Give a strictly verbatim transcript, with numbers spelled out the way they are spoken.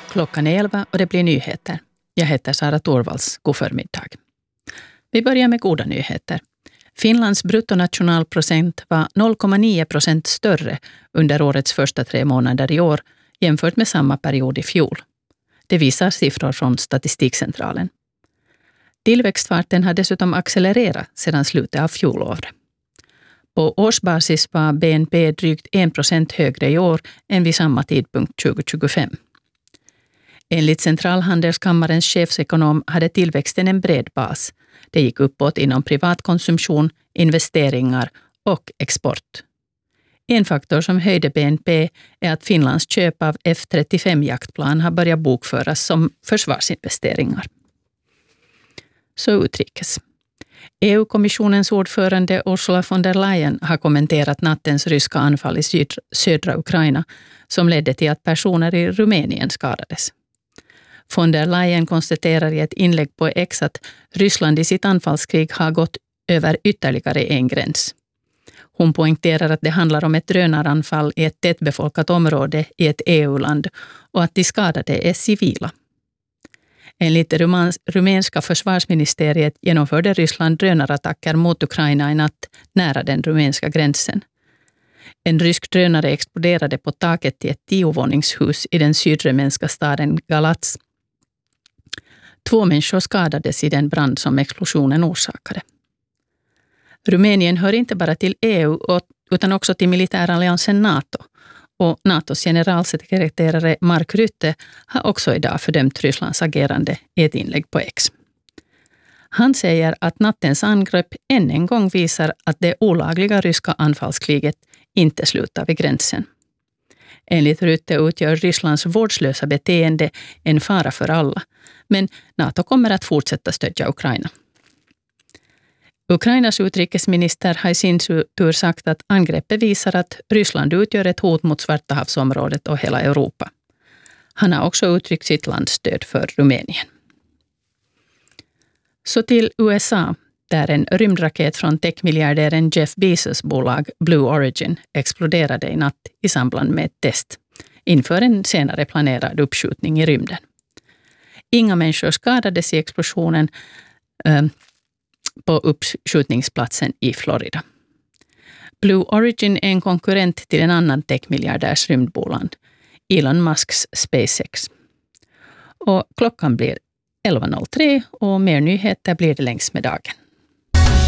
Klockan är elva och det blir nyheter. Jag heter Sara Torvalds. God förmiddag. Vi börjar med goda nyheter. Finlands bruttonationalprocent var noll komma nio procent större under årets första tre månader i år jämfört med samma period i fjol. Det visar siffror från Statistikcentralen. Tillväxtfarten har dessutom accelererat sedan slutet av fjolåret. På årsbasis var B N P drygt en procent högre i år än vid samma tidpunkt tjugo tjugofem. Enligt Centralhandelskammarens chefsekonom hade tillväxten en bred bas. Det gick uppåt inom privatkonsumtion, investeringar och export. En faktor som höjde B N P är att Finlands köp av F trettiofem jaktplan har börjat bokföras som försvarsinvesteringar. Så utrikes. E U-kommissionens ordförande Ursula von der Leyen har kommenterat nattens ryska anfall i syd- södra Ukraina som ledde till att personer i Rumänien skadades. Von der Leyen konstaterar i ett inlägg på X att Ryssland i sitt anfallskrig har gått över ytterligare en gräns. Hon poängterar att det handlar om ett drönaranfall i ett tättbefolkat område i ett E U-land och att de skadade är civila. Enligt det rumänska försvarsministeriet genomförde Ryssland drönarattacker mot Ukraina i natt nära den rumänska gränsen. En rysk drönare exploderade på taket till ett tiovåningshus i den sydrumänska staden Galați. Två människor skadades i den brand som explosionen orsakade. Rumänien hör inte bara till E U utan också till militäralliansen NATO. Och NATOs generalsekreterare Mark Rutte har också idag fördömt Rysslands agerande i ett inlägg på X. Han säger att nattens angrepp än en gång visar att det olagliga ryska anfallskriget inte slutar vid gränsen. Enligt Rutte utgör Rysslands vårdslösa beteende en fara för alla, men NATO kommer att fortsätta stödja Ukraina. Ukrainas utrikesminister har i sin tur sagt att angreppet visar att Ryssland utgör ett hot mot Svarta havsområdet och hela Europa. Han har också uttryckt sitt lands stöd för Rumänien. Så till U S A, där en rymdraket från techmiljardären Jeff Bezos bolag Blue Origin exploderade i natt i samband med ett test inför en senare planerad uppskjutning i rymden. Inga människor skadades i explosionen eh, på uppskjutningsplatsen i Florida. Blue Origin är en konkurrent till en annan techmiljardärs rymdbolag, Elon Musks SpaceX. Och klockan blir elva noll tre och mer nyheter blir det längs med dagen.